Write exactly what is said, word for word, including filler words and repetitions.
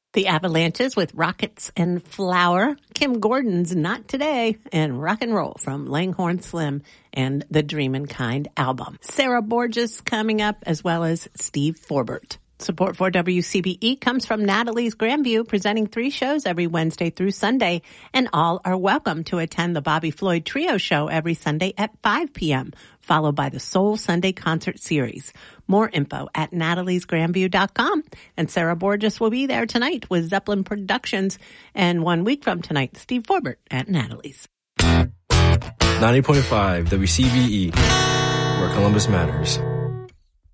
The Avalanches with Rockets and Flower. Kim Gordon's Not Today, and Rock and Roll from Langhorne Slim and the Dreamin' Kind album. Sarah Borges coming up, as well as Steve Forbert. Support for W C B E comes from Natalie's Grandview, presenting three shows every Wednesday through Sunday, and all are welcome to attend the Bobby Floyd Trio show every Sunday at five p.m., followed by the Soul Sunday Concert Series. More info at natalies grandview dot com. And Sarah Borges will be there tonight with Zeppelin Productions, and one week from tonight, Steve Forbert at Natalie's. ninety point five W C B E, where Columbus matters.